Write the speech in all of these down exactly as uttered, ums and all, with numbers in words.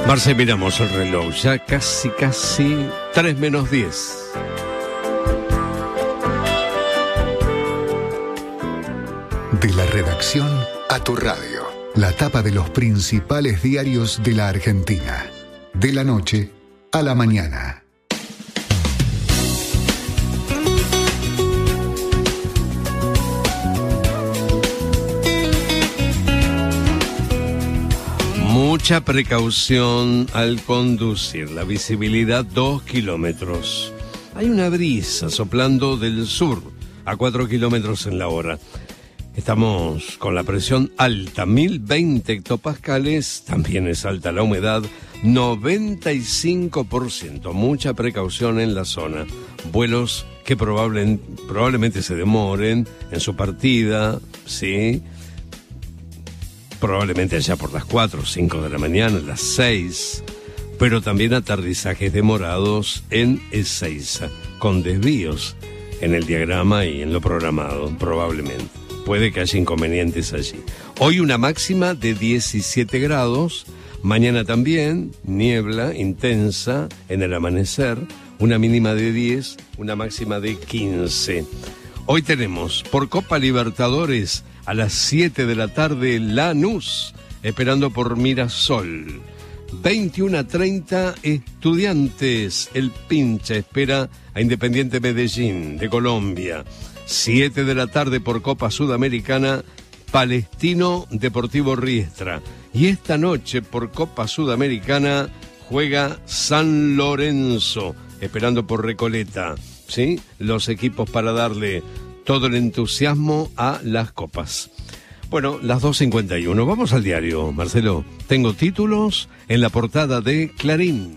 Marce, miramos el reloj, ya casi, casi tres menos diez. De la redacción a tu radio, la tapa de los principales diarios de la Argentina. De la noche a la mañana. Mucha precaución al conducir, la visibilidad dos kilómetros. Hay una brisa soplando del sur a cuatro kilómetros en la hora. Estamos con la presión alta, mil veinte hectopascales, también es alta la humedad, noventa y cinco por ciento. Mucha precaución en la zona. Vuelos que probable, probablemente se demoren en su partida, ¿sí? Probablemente allá por las cuatro o cinco de la mañana, las seis, pero también aterrizajes demorados en Ezeiza, con desvíos en el diagrama y en lo programado, probablemente. Puede que haya inconvenientes allí. Hoy una máxima de diecisiete grados, mañana también niebla intensa en el amanecer, una mínima de diez, una máxima de quince. Hoy tenemos por Copa Libertadores a las siete de la tarde Lanús, esperando por Mirasol. veintiuno a treinta Estudiantes, el Pincha espera a Independiente Medellín de Colombia. siete de la tarde por Copa Sudamericana, Palestino Deportivo Riestra. Y esta noche por Copa Sudamericana juega San Lorenzo, esperando por Recoleta, ¿sí? Los equipos para darle todo el entusiasmo a las copas. Bueno, las dos cincuenta y uno. Vamos al diario, Marcelo. Tengo títulos en la portada de Clarín.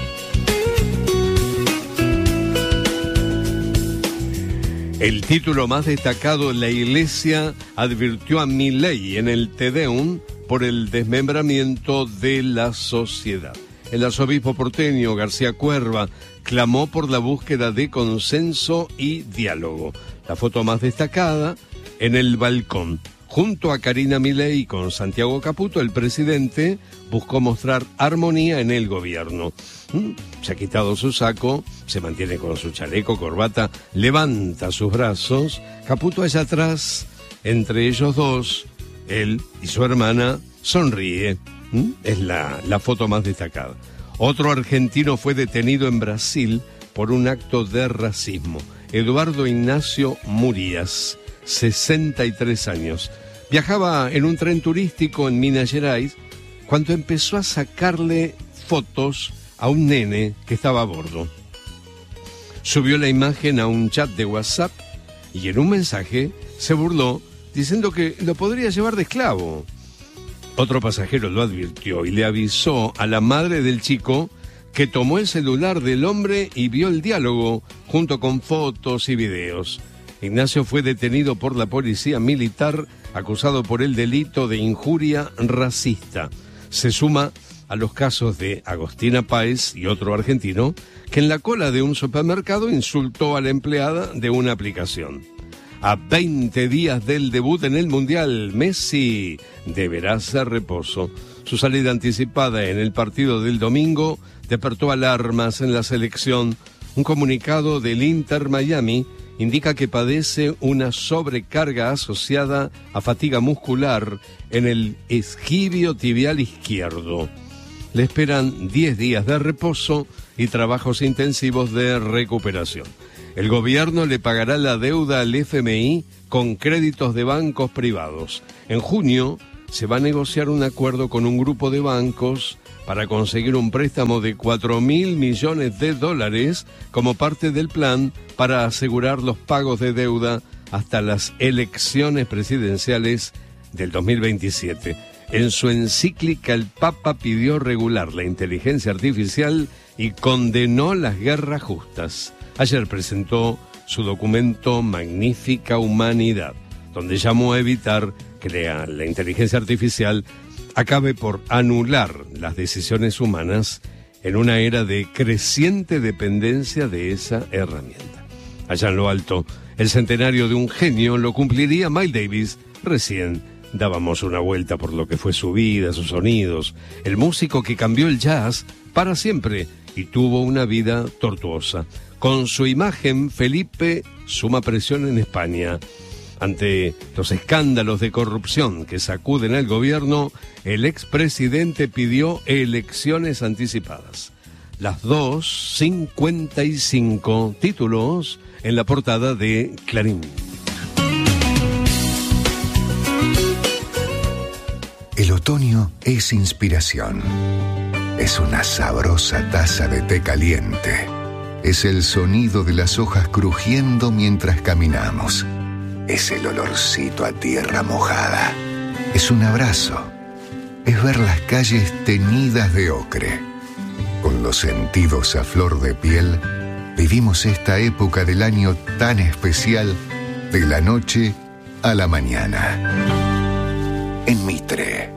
El título más destacado: la Iglesia advirtió a Milei en el Te Deum por el desmembramiento de la sociedad. El arzobispo porteño García Cuerva clamó por la búsqueda de consenso y diálogo. La foto más destacada, en el balcón. Junto a Karina Milei y con Santiago Caputo, el presidente buscó mostrar armonía en el gobierno. ¿Mm? Se ha quitado su saco, se mantiene con su chaleco, corbata, levanta sus brazos. Caputo allá atrás, entre ellos dos, él y su hermana, sonríe. ¿Mm? Es la, la foto más destacada. Otro argentino fue detenido en Brasil por un acto de racismo. Eduardo Ignacio Murías, sesenta y tres años. Viajaba en un tren turístico en Minas Gerais cuando empezó a sacarle fotos a un nene que estaba a bordo. Subió la imagen a un chat de WhatsApp y en un mensaje se burló diciendo que lo podría llevar de esclavo. Otro pasajero lo advirtió y le avisó a la madre del chico que tomó el celular del hombre y vio el diálogo junto con fotos y videos. Ignacio fue detenido por la policía militar acusado por el delito de injuria racista. Se suma a los casos de Agostina Páez y otro argentino que en la cola de un supermercado insultó a la empleada de una aplicación. A veinte días del debut en el Mundial, Messi deberá hacer reposo. Su salida anticipada en el partido del domingo despertó alarmas en la selección. Un comunicado del Inter Miami indica que padece una sobrecarga asociada a fatiga muscular en el isquio tibial izquierdo. Le esperan diez días de reposo y trabajos intensivos de recuperación. El gobierno le pagará la deuda al F M I con créditos de bancos privados. En junio se va a negociar un acuerdo con un grupo de bancos para conseguir un préstamo de cuatro mil millones de dólares como parte del plan para asegurar los pagos de deuda hasta las elecciones presidenciales del dos mil veintisiete. En su encíclica, el Papa pidió regular la inteligencia artificial y condenó las guerras justas. Ayer presentó su documento Magnífica Humanidad, donde llamó a evitar que la, la inteligencia artificial acabe por anular las decisiones humanas en una era de creciente dependencia de esa herramienta. Allá en lo alto, el centenario de un genio lo cumpliría Miles Davis recién dábamos una vuelta por lo que fue su vida, sus sonidos, el músico que cambió el jazz para siempre y tuvo una vida tortuosa. Con su imagen, Felipe suma presión en España. Ante los escándalos de corrupción que sacuden al gobierno, el expresidente pidió elecciones anticipadas. Las dos, cincuenta y cinco títulos en la portada de Clarín. El otoño es inspiración. Es una sabrosa taza de té caliente. Es el sonido de las hojas crujiendo mientras caminamos. Es el olorcito a tierra mojada. Es un abrazo. Es ver las calles teñidas de ocre. Con los sentidos a flor de piel, vivimos esta época del año tan especial, de la noche a la mañana. En Mitre,